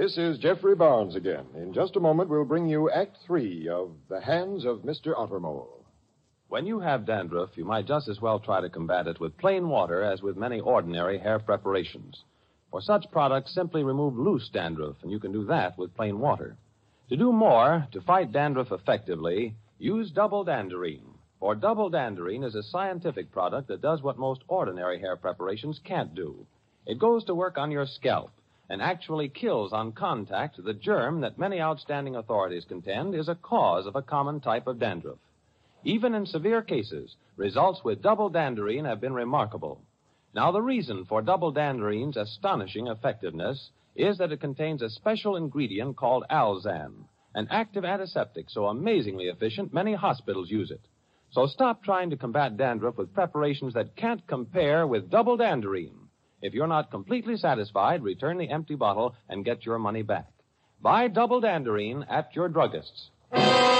This is Jeffrey Barnes again. In just a moment, we'll bring you Act 3 of The Hands of Mr. Ottermole. When you have dandruff, you might just as well try to combat it with plain water as with many ordinary hair preparations. For such products, simply remove loose dandruff, and you can do that with plain water. To do more, to fight dandruff effectively, use Double Danderine. For Double Danderine is a scientific product that does what most ordinary hair preparations can't do. It goes to work on your scalp and actually kills on contact the germ that many outstanding authorities contend is a cause of a common type of dandruff. Even in severe cases, results with Double Danderine have been remarkable. Now, the reason for Double Danderine's astonishing effectiveness is that it contains a special ingredient called Alzan, an active antiseptic so amazingly efficient many hospitals use it. So stop trying to combat dandruff with preparations that can't compare with Double Danderine. If you're not completely satisfied, return the empty bottle and get your money back. Buy Double Danderine at your druggist's.